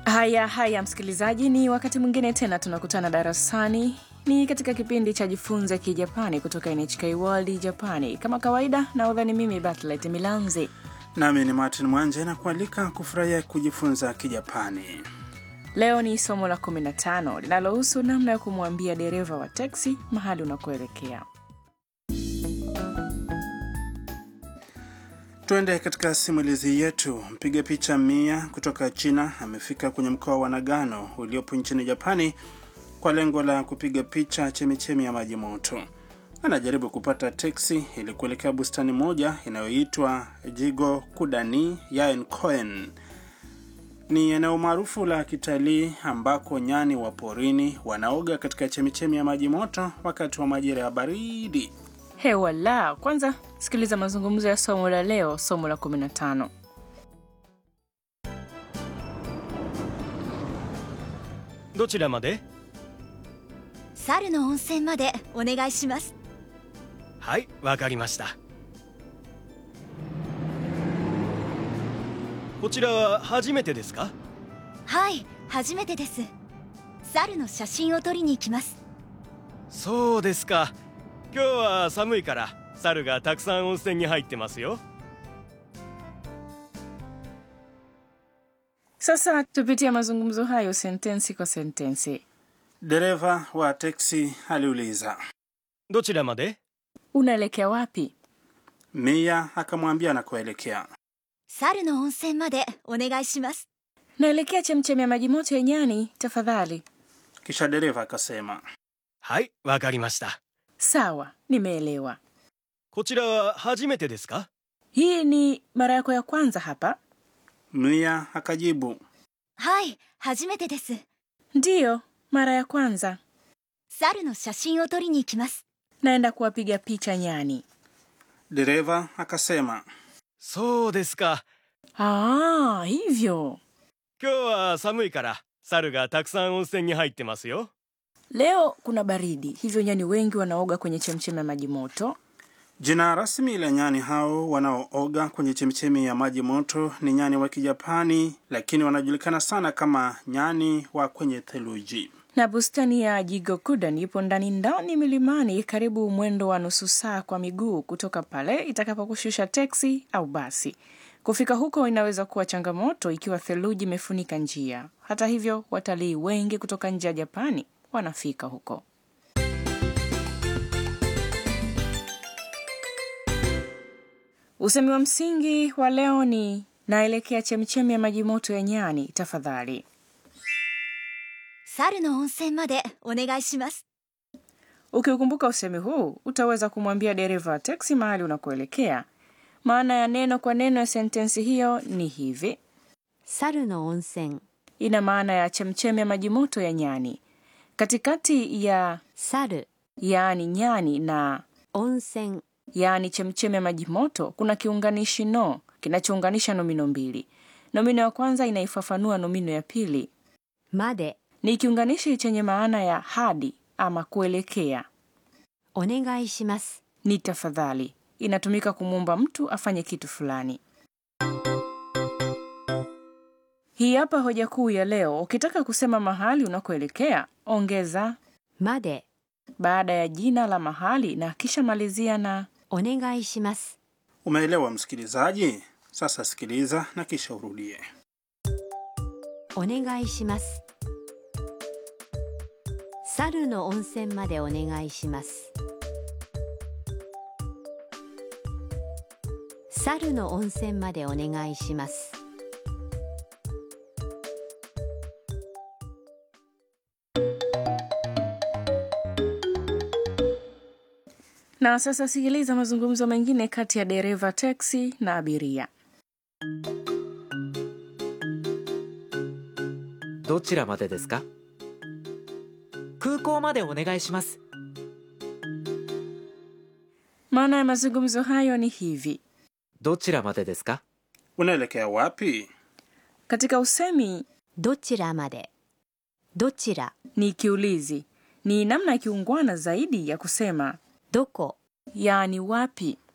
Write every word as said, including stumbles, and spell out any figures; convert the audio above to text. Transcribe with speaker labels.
Speaker 1: Haya haya msikilizaji, ni wakati mwingine tena tunakutana darasani. Ni katika kipindi cha Jifunze Kijapani kutoka N H K World Japani. Kama kawaida, nahodha ni mimi Bartlett Milanzi.
Speaker 2: Nami ni Martin Mwanje na kualika kufurahia kujifunza Kijapani.
Speaker 1: Leo ni somo la kumi na tano linalohusu namna ya kumwambia dereva wa teksi mahali unakoelekea.
Speaker 2: Tuende katika simulizi yetu. Mpiga picha Mia kutoka China amefika kwenye mkoa wa Nagano uliopo nchini Japani kwa lengo la kupiga picha chemichemi ya maji moto. Anajaribu kupata teksi ili kuelekea bustani moja inayoitwa Jigo Kudani Yaenkoen. Ni eneo maarufu la kitalii ambako nyani wa porini wanaoga katika chemichemi ya maji moto wakati wa majira ya baridi.
Speaker 1: Hewa la, kwanza sikiliza mazungumzo ya somo la leo, somo la kumi na tano.
Speaker 3: どちらまで?
Speaker 4: 猿の温泉までお願いします。
Speaker 3: はい、わかりました。こちらは初めてですか?
Speaker 4: はい、初めてです。猿の写真を撮りに行きます。
Speaker 3: そうですか。今日は寒いから猿がたくさん温泉に入ってますよ。
Speaker 1: Sasa tupitia mazungumzo hayo sentensi kwa sentensi.
Speaker 2: Dereva wa teksi aliuliza,
Speaker 3: どちらまで?
Speaker 1: Unaelekea wapi?
Speaker 2: Mia akamwambia anakoelekea.
Speaker 4: 猿の温泉までお願いします。
Speaker 1: Naelekea chemchemi ya maji moto ya nyani, tafadhali.
Speaker 2: Kisha dereva akasema,
Speaker 3: はい、わかりました。
Speaker 1: Sawa, nimeelewa.
Speaker 3: こちらは初めてですか?
Speaker 1: Hii ni mara yako ya kwanza hapa?
Speaker 2: Mia akajibu,
Speaker 4: はい、初めてです。
Speaker 1: Ndiyo, mara ya kwanza.
Speaker 4: 猿の写真を撮りに行きます。
Speaker 1: Naenda kuwapiga picha nyani.
Speaker 2: Dereva akasema,
Speaker 3: そうですか。
Speaker 1: Ah, hivyo.
Speaker 3: 今日は寒いから猿がたくさん温泉に入ってますよ。
Speaker 1: Leo kuna baridi, hivyo nyani wengi wanaoga kwenye chemchemi ya maji moto.
Speaker 2: Jina rasmi la nyani hao wanaooga kwenye chemichemi ya maji moto ni nyani wa Kijapani, lakini wanajulikana sana kama nyani wa kwenye theluji.
Speaker 1: Na bustani ya Jigokudan ipo ndani ndani milimani, karibu mwendo wa nusu saa kwa miguu kutoka pale itakapokushusha teksi au basi. Kufika huko inaweza kuwa changamoto ikiwa theluji imefunika njia. Hata hivyo, watalii wengi kutoka nje ya Japani wanafika huko. Usemi wa msingi wa leo ni naelekea chemchemi ya maji moto ya nyani, tafadhali.
Speaker 4: 猿の温泉までお願いします。
Speaker 1: Ukiukumbuka usemi huu, utaweza kumwambia dereva wa teksi mahali unakoelekea. Maana ya neno kwa neno ya sentensi hiyo ni hivi.
Speaker 4: 猿の温泉
Speaker 1: Ina maana ya chemchemi ya maji moto ya nyani. Katikati ya
Speaker 4: 猿
Speaker 1: yaani nyani na
Speaker 4: 温泉
Speaker 1: yaani chemchemi ya maji moto kuna kiunganishi no kinachounganisha nomino mbili. Nomino ya kwanza inaifafanua nomino ya pili.
Speaker 4: まで
Speaker 1: Ni kiunganishi chenye maana ya hadi ama kuelekea.
Speaker 4: お願いします。
Speaker 1: Ni tafadhali. Inatumika kumwomba mtu afanye kitu fulani. Hii hapa hoja kuu ya leo. Ukitaka kusema mahali unakoelekea, ongeza
Speaker 4: まで
Speaker 1: baada ya jina la mahali na kisha malizia na
Speaker 4: お願いします。
Speaker 2: Umeelewa msikilizaji? Sasa sikiliza na kisha urudie.
Speaker 4: お願いします。猿の温泉までお願いします。猿の温泉までお願いします。
Speaker 1: Na sasa sikiliza mazungumzo mengine kati ya dereva teksi na abiria.
Speaker 5: どちらまでですか? 空港までお願いします。
Speaker 1: Maana ya mazungumzo hayo ni hivi.
Speaker 5: どちらまでですか?
Speaker 2: Unaelekea wapi?
Speaker 1: Katika usemi
Speaker 4: どちらまで どちら
Speaker 1: ni kiulizi. Ni namna ya kiungwana zaidi ya kusema
Speaker 4: どこ
Speaker 1: yaani wapi.